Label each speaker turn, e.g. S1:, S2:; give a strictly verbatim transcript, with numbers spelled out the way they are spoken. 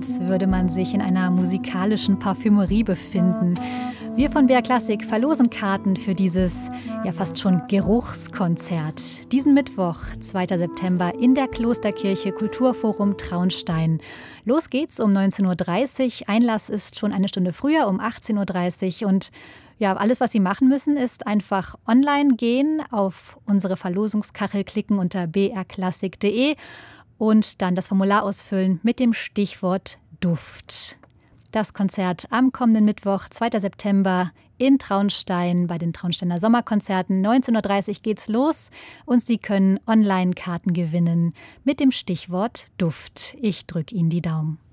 S1: als würde man sich in einer musikalischen Parfümerie befinden. Wir von B R Klassik verlosen Karten für dieses ja fast schon Geruchskonzert. Diesen Mittwoch, zweiter September, in der Klosterkirche Kulturforum Traunstein. Los geht's um neunzehn Uhr dreißig. Einlass ist schon eine Stunde früher, um achtzehn Uhr dreißig. Und ja, alles, was Sie machen müssen, ist einfach online gehen, auf unsere Verlosungskachel klicken unter b r klassik punkt d e und dann das Formular ausfüllen mit dem Stichwort Duft. Das Konzert am kommenden Mittwoch, zweiter September in Traunstein bei den Traunsteiner Sommerkonzerten. neunzehn Uhr dreißig geht's los und Sie können Online-Karten gewinnen mit dem Stichwort Duft. Ich drücke Ihnen die Daumen.